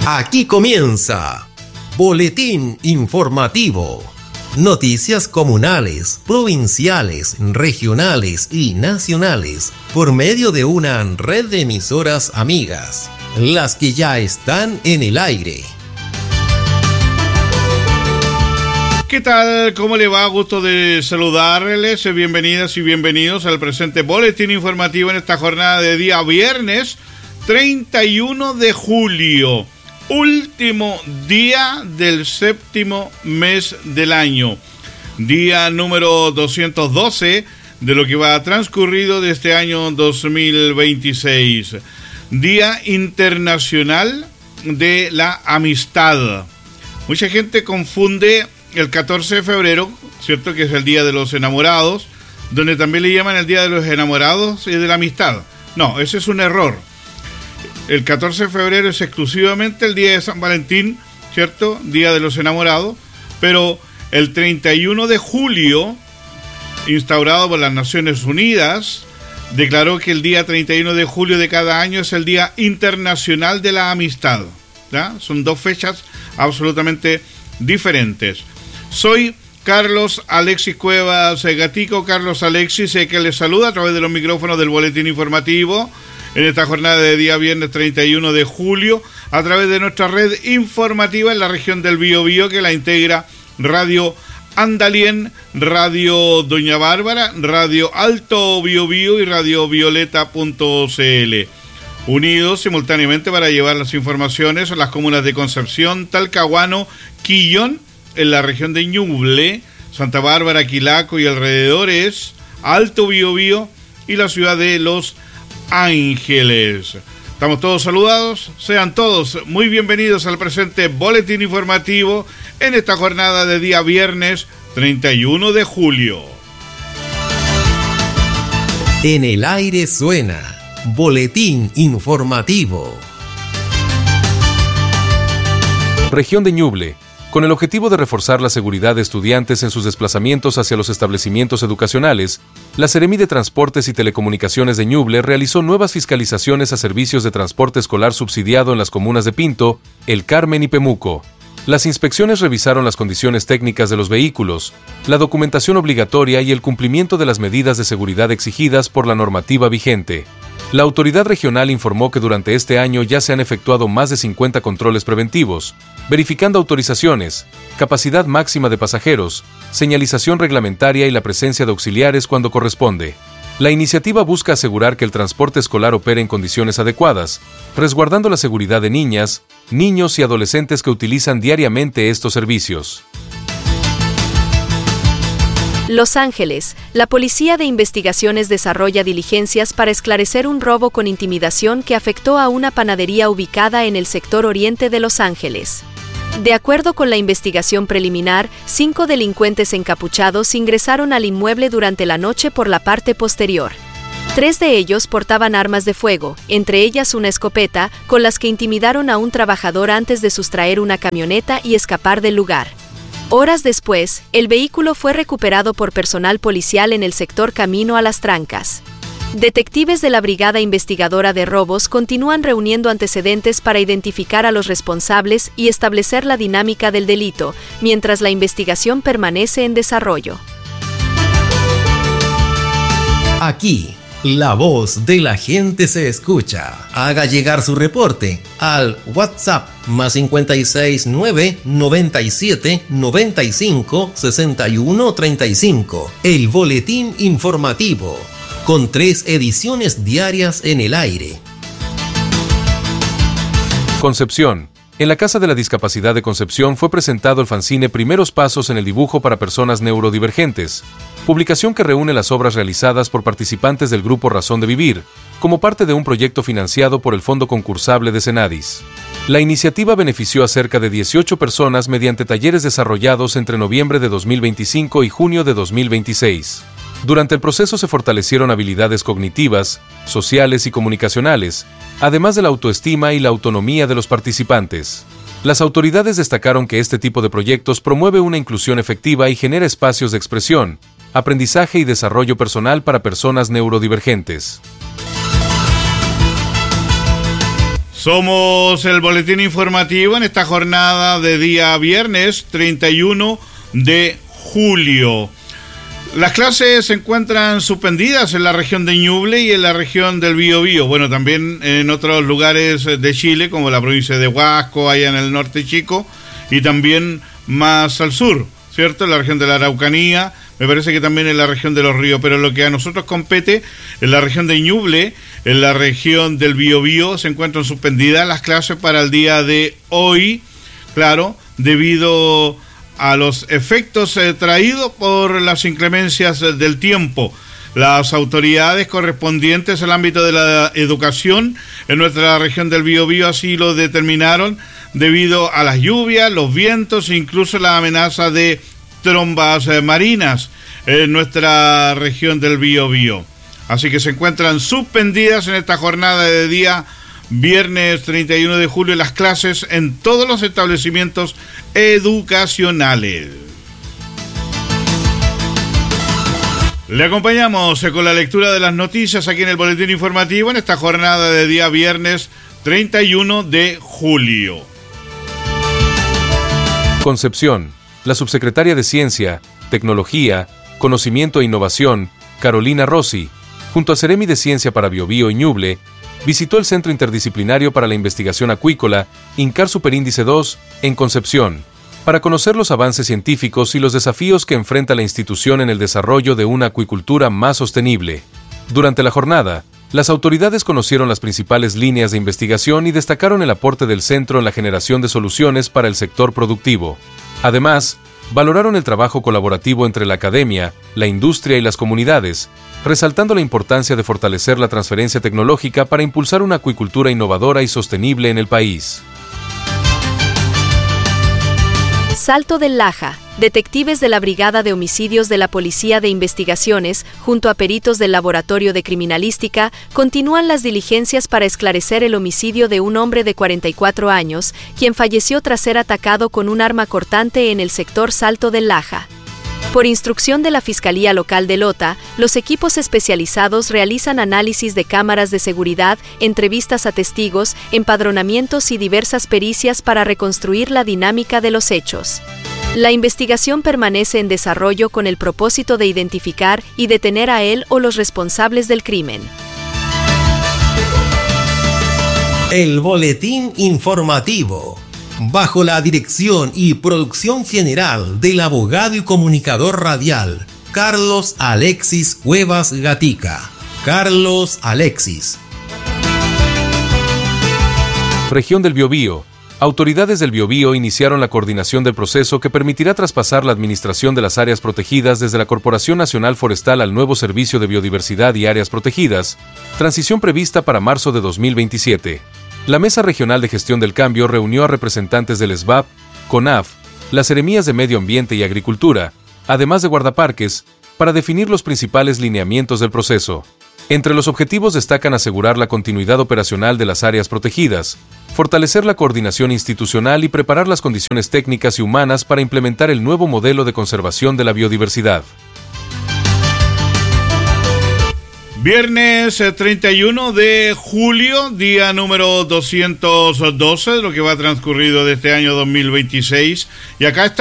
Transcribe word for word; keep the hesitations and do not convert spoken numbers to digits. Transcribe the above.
Aquí comienza Boletín Informativo. Noticias comunales, provinciales, regionales y nacionales por medio de una red de emisoras amigas, las que ya están en el aire. ¿Qué tal? ¿Cómo le va? Gusto de saludarles. Bienvenidas y bienvenidos al presente Boletín Informativo en esta jornada de día viernes treinta y uno de julio, último día del séptimo mes del año, día número doscientos doce de lo que va transcurrido de este año dos mil veintiséis, Día Internacional de la Amistad. Mucha gente confunde el catorce de febrero, ¿cierto?, que es el Día de los Enamorados, donde también le llaman el Día de los Enamorados y de la Amistad. No, ese es un error. El catorce de febrero es exclusivamente el Día de San Valentín, ¿cierto?, Día de los Enamorados, pero el treinta y uno de julio, instaurado por las Naciones Unidas, declaró que el día treinta y uno de julio de cada año es el Día Internacional de la Amistad, ¿ya? Son dos fechas absolutamente diferentes. Soy Carlos Alexis Cuevas Gatico, Carlos Alexis, eh, que les saluda a través de los micrófonos del Boletín Informativo en esta jornada de día viernes treinta y uno de julio, a través de nuestra red informativa en la región del Biobío, que la integra Radio Andalien, Radio Doña Bárbara, Radio Alto Biobío y Radio Violeta punto c l. Unidos simultáneamente para llevar las informaciones a las comunas de Concepción, Talcahuano, Quillón, en la región de Ñuble, Santa Bárbara, Quilaco y alrededores, Alto Biobío y la ciudad de Los Ángeles. Estamos todos saludados, sean todos muy bienvenidos al presente Boletín Informativo en esta jornada de día viernes treinta y uno de julio. En el aire suena Boletín Informativo. Región de Ñuble. Con el objetivo de reforzar la seguridad de estudiantes en sus desplazamientos hacia los establecimientos educacionales, la Seremi de Transportes y Telecomunicaciones de Ñuble realizó nuevas fiscalizaciones a servicios de transporte escolar subsidiado en las comunas de Pinto, El Carmen y Pemuco. Las inspecciones revisaron las condiciones técnicas de los vehículos, la documentación obligatoria y el cumplimiento de las medidas de seguridad exigidas por la normativa vigente. La autoridad regional informó que durante este año ya se han efectuado más de cincuenta controles preventivos, verificando autorizaciones, capacidad máxima de pasajeros, señalización reglamentaria y la presencia de auxiliares cuando corresponde. La iniciativa busca asegurar que el transporte escolar opere en condiciones adecuadas, resguardando la seguridad de niñas, niños y adolescentes que utilizan diariamente estos servicios. Los Ángeles. La Policía de Investigaciones desarrolla diligencias para esclarecer un robo con intimidación que afectó a una panadería ubicada en el sector oriente de Los Ángeles. De acuerdo con la investigación preliminar, cinco delincuentes encapuchados ingresaron al inmueble durante la noche por la parte posterior. Tres de ellos portaban armas de fuego, entre ellas una escopeta, con las que intimidaron a un trabajador antes de sustraer una camioneta y escapar del lugar. Horas después, el vehículo fue recuperado por personal policial en el sector camino a Las Trancas. Detectives de la Brigada Investigadora de Robos continúan reuniendo antecedentes para identificar a los responsables y establecer la dinámica del delito, mientras la investigación permanece en desarrollo. Aquí, la voz de la gente se escucha. Haga llegar su reporte al WhatsApp más cincuenta y seis nueve noventa y siete noventa y cinco sesenta y uno treinta y cinco. El Boletín Informativo, con tres ediciones diarias en el aire. Concepción. En la Casa de la Discapacidad de Concepción fue presentado el fanzine Primeros Pasos en el Dibujo para Personas Neurodivergentes, publicación que reúne las obras realizadas por participantes del grupo Razón de Vivir, como parte de un proyecto financiado por el Fondo Concursable de Senadis. La iniciativa benefició a cerca de dieciocho personas mediante talleres desarrollados entre noviembre de dos mil veinticinco y junio de dos mil veintiséis. Durante el proceso se fortalecieron habilidades cognitivas, sociales y comunicacionales, además de la autoestima y la autonomía de los participantes. Las autoridades destacaron que este tipo de proyectos promueve una inclusión efectiva y genera espacios de expresión, aprendizaje y desarrollo personal para personas neurodivergentes. Somos el boletín informativo en esta jornada de día viernes treinta y uno de julio. Las clases se encuentran suspendidas en la región de Ñuble y en la región del Biobío. Bueno, también en otros lugares de Chile, como la provincia de Huasco, allá en el norte chico, y también más al sur, ¿cierto? En la región de la Araucanía, me parece que también en la región de Los Ríos, pero lo que a nosotros compete, en la región de Ñuble, en la región del Biobío, se encuentran suspendidas las clases para el día de hoy, claro, debido a los efectos eh, traídos por las inclemencias eh, del tiempo. Las autoridades correspondientes al ámbito de la educación en nuestra región del Biobío así lo determinaron debido a las lluvias, los vientos e incluso la amenaza de trombas eh, marinas en nuestra región del Biobío. Así que se encuentran suspendidas en esta jornada de día viernes treinta y uno de julio las clases en todos los establecimientos educacionales. Le acompañamos con la lectura de las noticias aquí en el boletín informativo en esta jornada de día viernes treinta y uno de julio. Concepción. La subsecretaria de Ciencia, Tecnología, Conocimiento e Innovación, Carolina Rossi, junto a Seremi de Ciencia para Biobío y Ñuble, visitó el Centro Interdisciplinario para la Investigación Acuícola, INCAR Superíndice dos, en Concepción, para conocer los avances científicos y los desafíos que enfrenta la institución en el desarrollo de una acuicultura más sostenible. Durante la jornada, las autoridades conocieron las principales líneas de investigación y destacaron el aporte del centro en la generación de soluciones para el sector productivo. Además, valoraron el trabajo colaborativo entre la academia, la industria y las comunidades, resaltando la importancia de fortalecer la transferencia tecnológica para impulsar una acuicultura innovadora y sostenible en el país. Salto del Laja. Detectives de la Brigada de Homicidios de la Policía de Investigaciones, junto a peritos del Laboratorio de Criminalística, continúan las diligencias para esclarecer el homicidio de un hombre de cuarenta y cuatro años, quien falleció tras ser atacado con un arma cortante en el sector Salto del Laja. Por instrucción de la Fiscalía Local de Lota, los equipos especializados realizan análisis de cámaras de seguridad, entrevistas a testigos, empadronamientos y diversas pericias para reconstruir la dinámica de los hechos. La investigación permanece en desarrollo con el propósito de identificar y detener a él o los responsables del crimen. El boletín informativo. Bajo la dirección y producción general del abogado y comunicador radial Carlos Alexis Cuevas Gatica. Carlos Alexis. Región del Biobío. Autoridades del Biobío iniciaron la coordinación del proceso que permitirá traspasar la administración de las áreas protegidas desde la Corporación Nacional Forestal al nuevo Servicio de Biodiversidad y Áreas Protegidas, transición prevista para marzo de dos mil veintisiete. La Mesa Regional de Gestión del Cambio reunió a representantes del S B A P, CONAF, las Seremías de Medio Ambiente y Agricultura, además de guardaparques, para definir los principales lineamientos del proceso. Entre los objetivos destacan asegurar la continuidad operacional de las áreas protegidas, fortalecer la coordinación institucional y preparar las condiciones técnicas y humanas para implementar el nuevo modelo de conservación de la biodiversidad. Viernes treinta y uno de julio, día número doscientos doce de lo que va transcurrido de este año dos mil veintiséis, y acá está